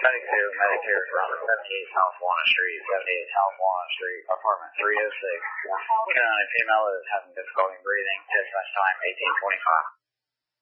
Medicare from 78 South Walnut Street, 78 South Walnut Street, apartment 306. Female is having difficulty breathing, dispatch time 1825.